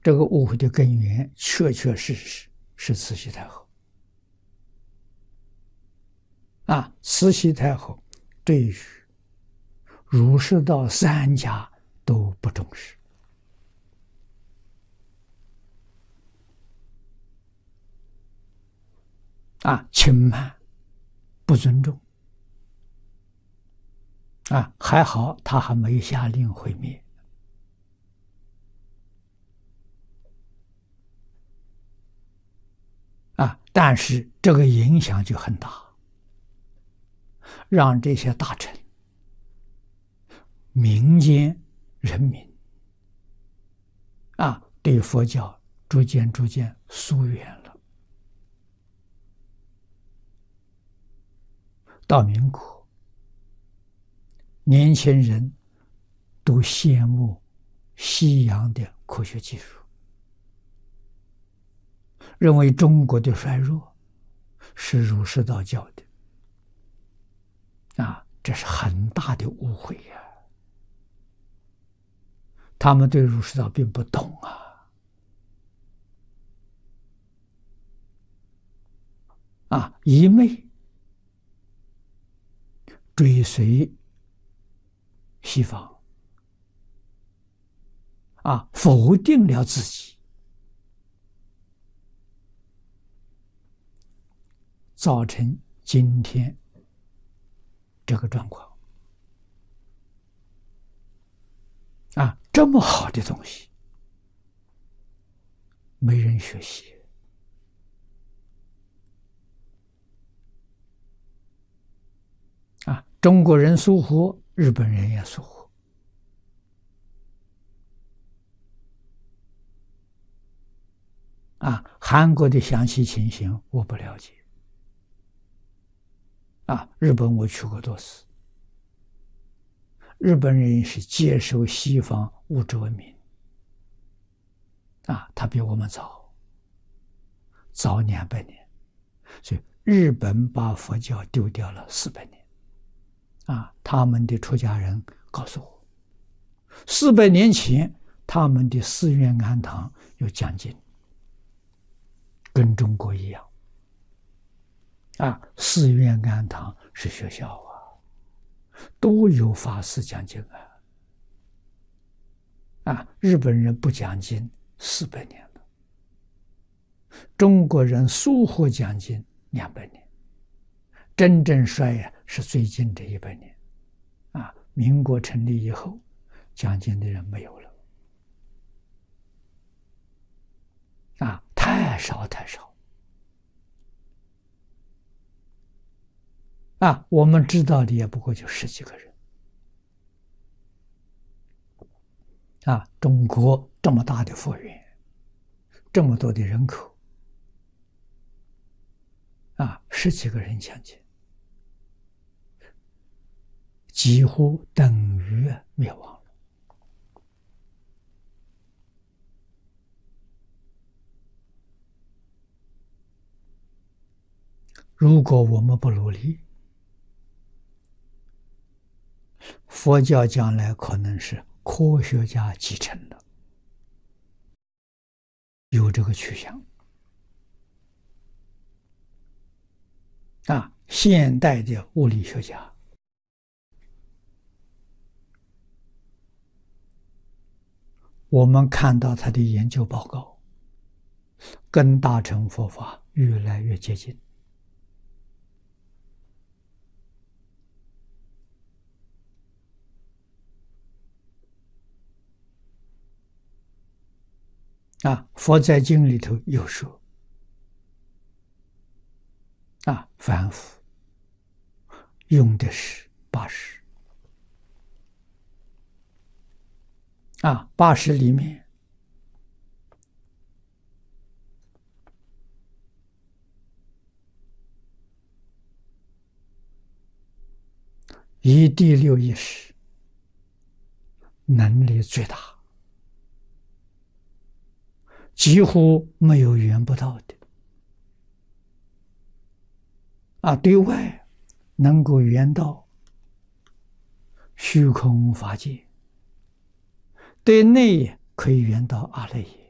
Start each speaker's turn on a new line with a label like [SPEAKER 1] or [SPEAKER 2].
[SPEAKER 1] 这个误会的根源确确实实是慈禧太后。慈禧太后对于儒释道三家都不重视。轻慢，不尊重。还好他还没下令毁灭。但是这个影响就很大，让这些大臣、民间人民对佛教逐渐疏远了。到民国，年轻人都羡慕西洋的科学技术，认为中国的衰弱是儒释道教的。这是很大的误会呀！他们对儒释道并不懂一昧追随西方，否定了自己，造成今天这个状况。这么好的东西，没人学习。中国人疏忽，日本人也疏忽。韩国的详细情形我不了解。日本我去过多次。日本人是接受西方物质文明，他比我们早200年，所以日本把佛教丢掉了400年。他们的出家人告诉我，400年前他们的寺院庵堂有讲经，跟中国一样。寺院庵堂是学校都有法师讲经日本人不讲经400年了，中国人疏忽讲经200年，真正衰是最近这100年。民国成立以后，讲经的人没有了。太少。我们知道的也不过就10几个人。中国这么大的佛缘，这么多的人口，10几个人讲经，几乎等于灭亡了。如果我们不努力，佛教将来可能是科学家继承的，有这个趋向。现代的物理学家我们看到他的研究报告跟大乘佛法越来越接近。佛在经里头有说，凡夫用的是80。80里面以第六意识能力最大，几乎没有缘不到的。对外能够缘到虚空法界，对内可以缘到阿赖耶。